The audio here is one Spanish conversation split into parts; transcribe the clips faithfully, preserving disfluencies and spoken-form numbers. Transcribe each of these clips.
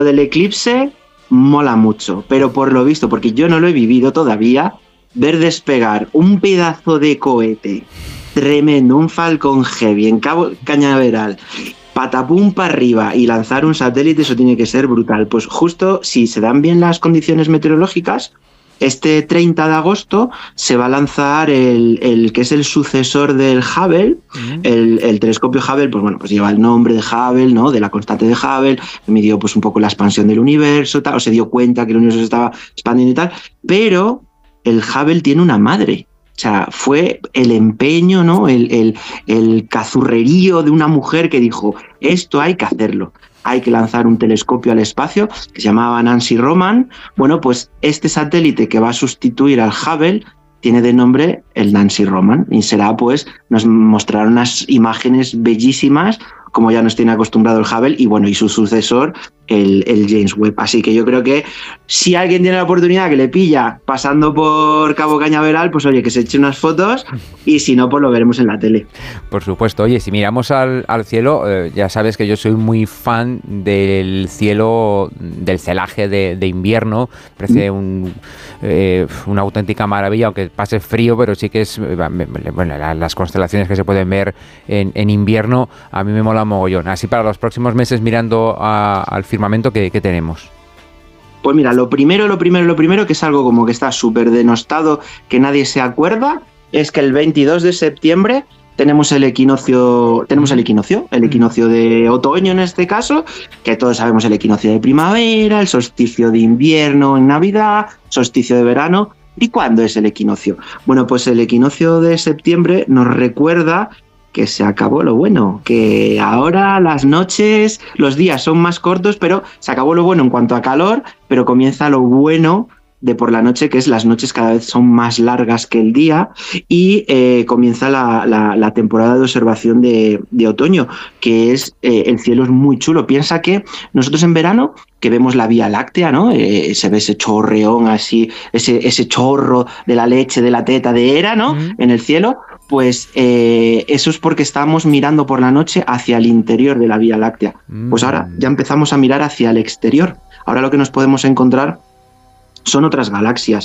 del eclipse mola mucho, pero por lo visto, porque yo no lo he vivido todavía, ver despegar un pedazo de cohete tremendo, un Falcon Heavy en Cabo Cañaveral, patapum para arriba y lanzar un satélite, eso tiene que ser brutal. Pues justo si se dan bien las condiciones meteorológicas, este treinta de agosto se va a lanzar el, el que es el sucesor del Hubble, uh-huh. el, el telescopio Hubble, pues bueno, pues lleva el nombre de Hubble, ¿no? De la constante de Hubble, midió pues un poco la expansión del universo, tal, o se dio cuenta que el universo se estaba expandiendo y tal, pero el Hubble tiene una madre. O sea, fue el empeño, ¿no? El, el, el cazurrerío de una mujer que dijo, esto hay que hacerlo. Hay que lanzar un telescopio al espacio que se llamaba Nancy Roman. Bueno, pues este satélite que va a sustituir al Hubble tiene de nombre el Nancy Roman y será, pues, nos mostrarán unas imágenes bellísimas como ya nos tiene acostumbrado el Hubble y bueno, y su sucesor, el, el James Webb. Así que yo creo que si alguien tiene la oportunidad que le pilla pasando por Cabo Cañaveral, pues oye, que se eche unas fotos y si no, pues lo veremos en la tele. Por supuesto. Oye, si miramos al, al cielo, eh, ya sabes que yo soy muy fan del cielo, del celaje de, de invierno. Parece un, eh, una auténtica maravilla, aunque pase frío, pero sí que es, bueno, las constelaciones que se pueden ver en, en invierno, a mí me mola mogollón. Así para los próximos meses mirando a, al firmamento que, que tenemos. Pues mira, lo primero, lo primero, lo primero, que es algo como que está súper denostado, que nadie se acuerda, es que el veintidós de septiembre tenemos el equinoccio, tenemos el equinoccio, el equinoccio de otoño en este caso, que todos sabemos el equinoccio de primavera, el solsticio de invierno en Navidad, solsticio de verano. ¿Y cuándo es el equinoccio? Bueno, pues el equinoccio de septiembre nos recuerda que se acabó lo bueno, que ahora las noches, los días son más cortos, pero se acabó lo bueno en cuanto a calor, pero comienza lo bueno de por la noche, que es las noches cada vez son más largas que el día y eh, comienza la, la, la temporada de observación de, de otoño, que es, eh, el cielo es muy chulo. Piensa que nosotros en verano, que vemos la Vía Láctea, ¿no? Eh, se ve ese chorreón así, ese, ese chorro de la leche, de la teta de Hera, ¿no? Uh-huh. En el cielo. Pues eh, eso es porque estamos mirando por la noche hacia el interior de la Vía Láctea. Mm. Pues ahora ya empezamos a mirar hacia el exterior. Ahora lo que nos podemos encontrar son otras galaxias.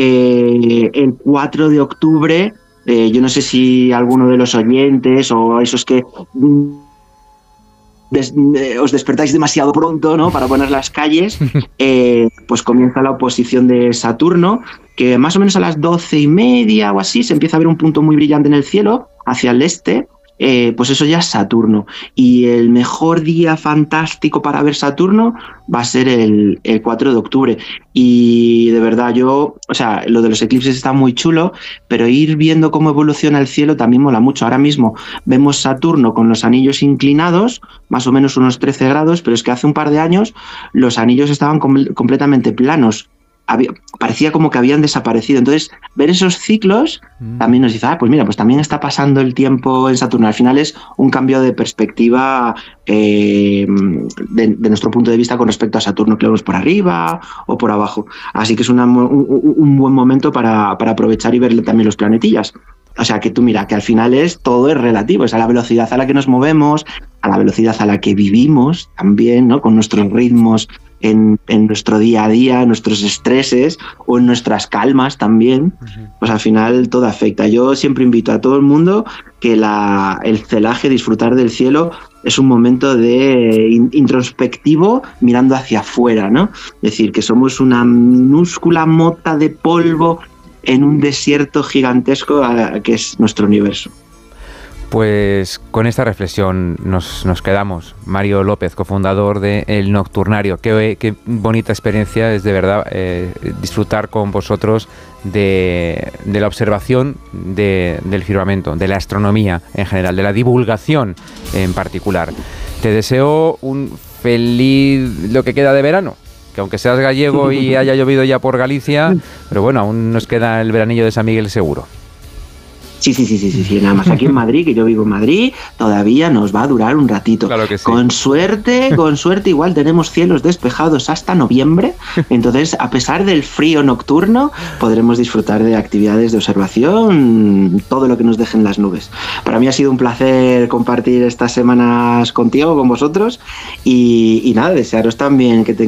Eh, el cuatro de octubre, eh, yo no sé si alguno de los oyentes o esos que mm, des, eh, os despertáis demasiado pronto, ¿no? Para poner las calles, eh, pues comienza la oposición de Saturno, que más o menos a las doce y media o así se empieza a ver un punto muy brillante en el cielo, hacia el este, eh, pues eso ya es Saturno. Y el mejor día fantástico para ver Saturno va a ser el, el cuatro de octubre. Y de verdad yo, o sea, lo de los eclipses está muy chulo, pero ir viendo cómo evoluciona el cielo también mola mucho. Ahora mismo vemos Saturno con los anillos inclinados, más o menos unos trece grados, pero es que hace un par de años los anillos estaban com- completamente planos. Había, parecía como que habían desaparecido. Entonces, ver esos ciclos mm. también nos dice, ah, pues mira, pues también está pasando el tiempo en Saturno. Al final es un cambio de perspectiva eh, de, de nuestro punto de vista con respecto a Saturno, que lo vemos por arriba o por abajo. Así que es una, un, un buen momento para, para aprovechar y ver también los planetillas. O sea, que tú mira, que al final es todo es relativo, es a la velocidad a la que nos movemos, a la velocidad a la que vivimos también, ¿no? Con nuestros ritmos en, en nuestro día a día, nuestros estreses o en nuestras calmas también, pues al final todo afecta. Yo siempre invito a todo el mundo que la, el celaje, disfrutar del cielo, es un momento de in, introspectivo mirando hacia afuera, ¿no? Es decir, que somos una minúscula mota de polvo en un desierto gigantesco a, que es nuestro universo. Pues con esta reflexión nos, nos quedamos. Mario López, cofundador de El Nocturnario. Qué, qué bonita experiencia es de verdad eh, disfrutar con vosotros de, de la observación de, del firmamento, de la astronomía en general, de la divulgación en particular. Te deseo un feliz lo que queda de verano, que aunque seas gallego y haya llovido ya por Galicia, pero bueno, aún nos queda el veranillo de San Miguel seguro. Sí, Sí, sí, sí, sí, sí, sí, nada más aquí en Madrid, que yo vivo en Madrid, todavía nos va a durar un ratito. Claro que sí. Con suerte, con suerte igual tenemos cielos despejados hasta noviembre, entonces a pesar del frío nocturno podremos disfrutar de actividades de observación, todo lo que nos dejen las nubes. Para mí ha sido un placer compartir estas semanas contigo, con vosotros, y, y nada, desearos también que tengáis